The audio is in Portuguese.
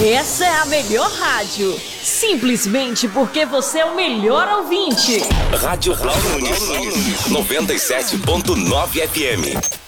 Essa é a melhor rádio. Simplesmente porque você é o melhor ouvinte. Rádio Cláudio Nunes, 97.9 FM.